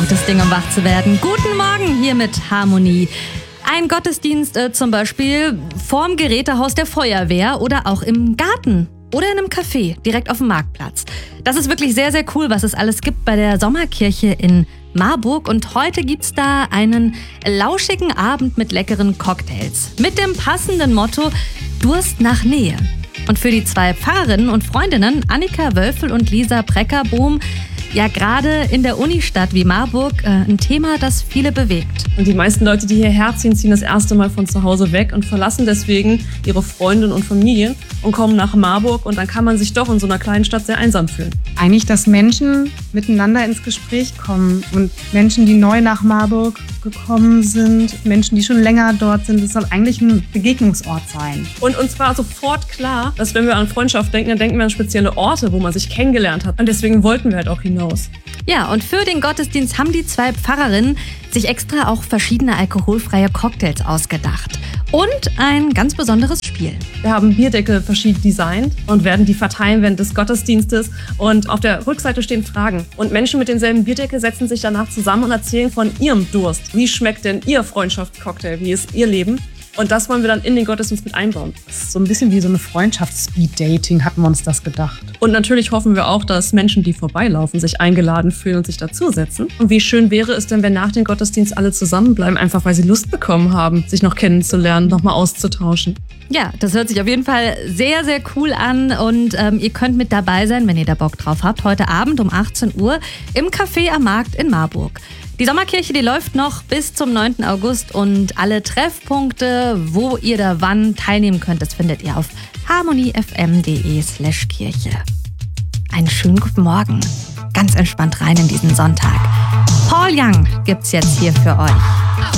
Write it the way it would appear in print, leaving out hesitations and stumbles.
gutes Ding, um wach zu werden. Guten Morgen hier mit Harmonie. Ein Gottesdienst zum Beispiel vorm Gerätehaus der Feuerwehr oder auch im Garten oder in einem Café, direkt auf dem Marktplatz. Das ist wirklich sehr, sehr cool, was es alles gibt bei der Sommerkirche in Marburg. Und heute gibt's da einen lauschigen Abend mit leckeren Cocktails. Mit dem passenden Motto Durst nach Nähe. Und für die zwei Pfarrerinnen und Freundinnen, Annika Wölfel und Lisa Breckerbohm, ja gerade in der Unistadt wie Marburg ein Thema, das viele bewegt. Und die meisten Leute, die hierher ziehen, ziehen das erste Mal von zu Hause weg und verlassen deswegen ihre Freundinnen und Familien und kommen nach Marburg. Und dann kann man sich doch in so einer kleinen Stadt sehr einsam fühlen. Eigentlich, dass Menschen miteinander ins Gespräch kommen und Menschen, die neu nach Marburg gekommen sind, Menschen, die schon länger dort sind, das soll eigentlich ein Begegnungsort sein. Und uns war sofort klar, dass wenn wir an Freundschaft denken, dann denken wir an spezielle Orte, wo man sich kennengelernt hat. Und deswegen wollten wir halt auch hinaus. Ja, und für den Gottesdienst haben die zwei Pfarrerinnen sich extra auch verschiedene alkoholfreie Cocktails ausgedacht. Und ein ganz besonderes Spiel. Wir haben Bierdeckel verschieden designt und werden die verteilen während des Gottesdienstes. Und auf der Rückseite stehen Fragen. Und Menschen mit denselben Bierdeckel setzen sich danach zusammen und erzählen von ihrem Durst. Wie schmeckt denn ihr Freundschaftscocktail? Wie ist ihr Leben? Und das wollen wir dann in den Gottesdienst mit einbauen. Das ist so ein bisschen wie so eine Freundschafts-Speed-Dating, hatten wir uns das gedacht. Und natürlich hoffen wir auch, dass Menschen, die vorbeilaufen, sich eingeladen fühlen und sich dazusetzen. Und wie schön wäre es denn, wenn nach dem Gottesdienst alle zusammenbleiben, einfach weil sie Lust bekommen haben, sich noch kennenzulernen, nochmal auszutauschen. Ja, das hört sich auf jeden Fall sehr, sehr cool an und ihr könnt mit dabei sein, wenn ihr da Bock drauf habt, heute Abend um 18 Uhr im Café am Markt in Marburg. Die Sommerkirche, die läuft noch bis zum 9. August und alle Treffpunkte, wo ihr da wann teilnehmen könnt, das findet ihr auf harmoniefm.de/Kirche. Einen schönen guten Morgen, ganz entspannt rein in diesen Sonntag. Paul Young gibt's jetzt hier für euch.